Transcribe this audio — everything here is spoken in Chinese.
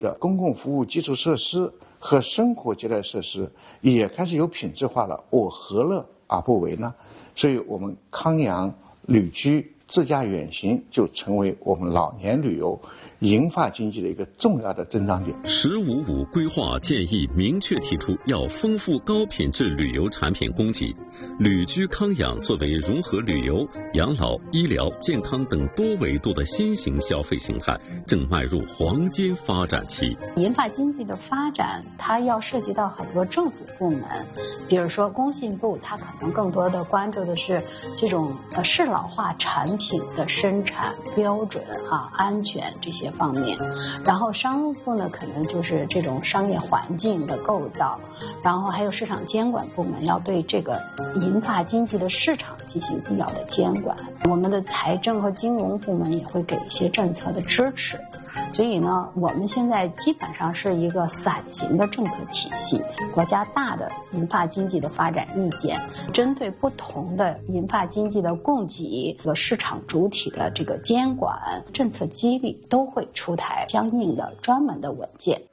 的公共服务基础设施和生活接待设施也开始有品质化了，我何乐而不为呢？所以我们康阳旅居自驾远行就成为我们老年旅游银发经济的一个重要的增长点。 “15+5”规划建议明确提出要丰富高品质旅游产品供给。旅居康养作为融合旅游、养老、医疗、健康等多维度的新型消费形态，正迈入黄金发展期。 银发经济的发展，它要涉及到很多政府部门，比如说工信部，它可能更多的关注的是这种适老化产品的生产标准安全这些方面。然后商务部呢，可能就是这种商业环境的构造，然后还有市场监管部门要对这个银发经济的市场进行必要的监管。我们的财政和金融部门也会给一些政策的支持。所以呢，我们现在基本上是一个伞形的政策体系，国家大的银发经济的发展意见，针对不同的银发经济的供给和市场主体的这个监管、政策激励，都会出台相应的专门的文件。